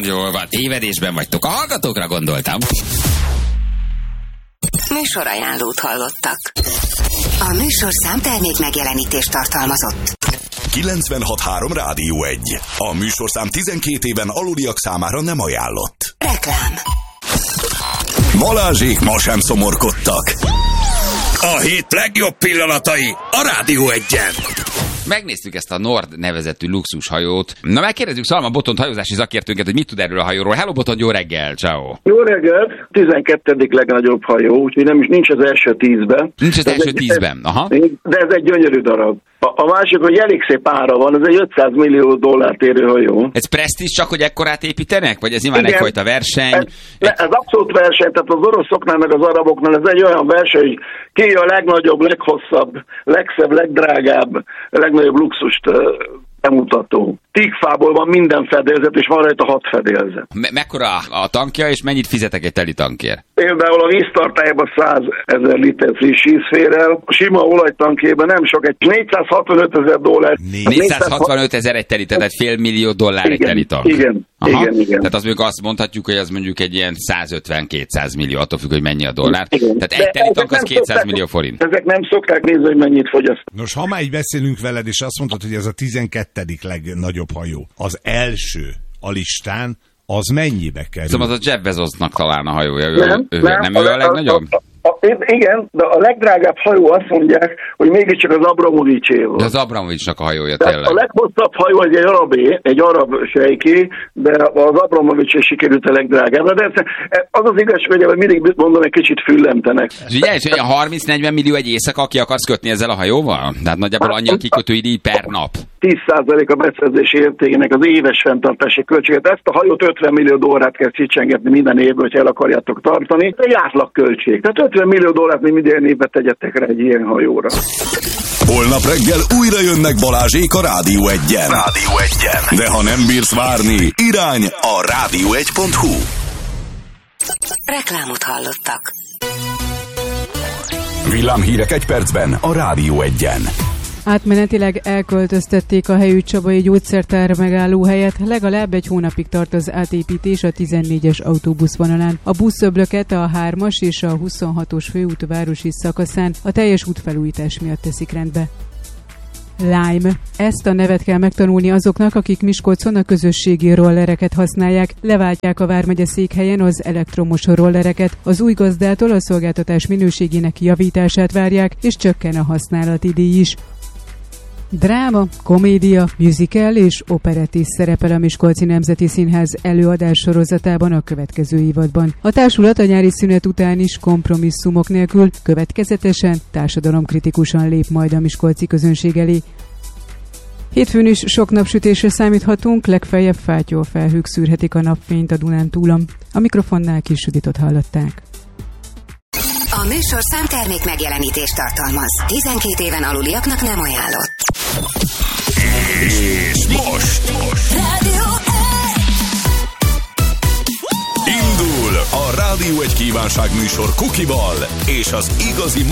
jól van, tévedésben vagytok. A hallgatókra gondoltam. Műsorajánlót hallottak. A műsorszám termék megjelenítést tartalmazott. 96.3 Rádió 1. A műsorszám 12 éven aluliak számára nem ajánlott. Reklám. Balázsék ma sem szomorkodtak. A hét legjobb pillanatai a Rádió 1-en. Megnéztük ezt a Nord nevezetű luxushajót. Na, megkérdezzük Szalma Botont, hajózási szakértőnket, hogy mit tud erről a hajóról. Hello Botont, jó reggel, ciao. Jó reggelt, 12. legnagyobb hajó, úgyhogy nincs az első 10-ben. Nincs az első 10-ben, aha. De ez egy gyönyörű darab. A másik, hogy elég szép ára van, ez egy $500 millió érő hajó. Ez presztízs csak, hogy ekkorát építenek? Vagy ez nyilván egyfajta verseny? Ez abszolút verseny, tehát az oroszoknál meg az araboknál ez egy olyan verseny, hogy ki a legnagyobb, leghosszabb, legszebb, legdrágább, legnagyobb luxust bemutató. Tígfából van minden fedélzet, és van rajta 6 fedélzet. Mekkora a tankja, és mennyit fizetek egy teli tankért? Például a víztartályban 100 000 liter friss víz fér el, a sima olajtankjében nem sok, egy $465,000. 465,000 egy teli, tehát $500 millió egy teli tank. Igen. Tehát az mondjuk azt mondhatjuk, hogy az mondjuk egy ilyen 150-200 millió, attól függ, hogy mennyi a dollár. Igen. Tehát egy teli tank az 200 millió forint. Ezek nem szokták nézni, hogy mennyit fogyaszt. Nos, ha már így beszélünk veled, és azt mondtad, hogy ez a 12. legnagyobb hajó, az első a listán, az mennyibe kerül? Szóval az a Jeff Bezosnak talán a hajója. Nem ő a legnagyobb? Igen, de a legdrágább hajó azt mondják, hogy mégiscsak az Abramovics-éval. De az Abramovicsnak a hajója tehát tényleg. A leghosszabb hajó egy arab sejké, de az Abramovics sikerült a legdrágább. De az az igazság, hogy mindig mondom, egy kicsit füllemtenek. Ugye, és olyan 30-40 millió egy éjszaka, ki akarsz kötni ezzel a hajóval? Tehát nagyjából annyi a kikötőidíj per nap. 10% a beszerzési értékének az éves fenntartási költséget. Ezt a hajót $50 millió kell kicsengetni minden évben, hogyha el akarjátok tartani. Egy átlagköltség. Tehát $50 millió mi minden évben tegyetek rá egy ilyen hajóra. Holnap reggel újra jönnek Balázsék a Rádió 1-en. De ha nem bírsz várni, irány a rádió1.hu. Reklámot hallottak. Villámhírek egy percben a Rádió 1-en. Átmenetileg elköltöztették a helyű csabai gyógyszertár megállóhelyet, legalább egy hónapig tart az átépítés a 14-es autóbuszvonalán. A buszöblöket a 3-as és a 26-os főút városi szakaszán a teljes útfelújítás miatt teszik rendbe. Lime. Ezt a nevet kell megtanulni azoknak, akik Miskolcon a közösségi rollereket használják. Leváltják a vármegye székhelyen az elektromos rollereket. Az új gazdától a szolgáltatás minőségének javítását várják, és csökken a használati díj is. Dráma, komédia, musical és operett is szerepel a Miskolci Nemzeti Színház előadás sorozatában a következő évadban. A társulat a nyári szünet után is kompromisszumok nélkül következetesen, társadalomkritikusan lép majd a miskolci közönség elé. Hétfőn is sok napsütésre számíthatunk, legfeljebb fátyolfelhők szűrhetik a napfényt a Dunántúlon. A mikrofonnál Kis Juditot hallották. A műsorszám termék megjelenítést tartalmaz. 12 éven aluliaknak nem ajánlott. És most Rádió 1! indul a Rádió 1 kívánságműsor Kukival és az igazi